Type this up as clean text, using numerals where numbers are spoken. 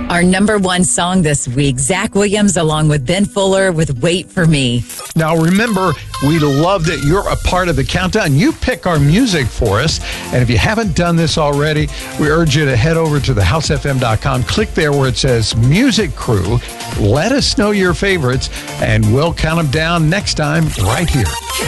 Our number one song this week, Zach Williams along with Ben Fuller with Wait For Me. Now, remember, we love that you're a part of the countdown. You pick our music for us. And if you haven't done this already, we urge you to head over to thehousefm.com. Click there where it says Music Crew. Let us know your favorites, and we'll count them down next time right here.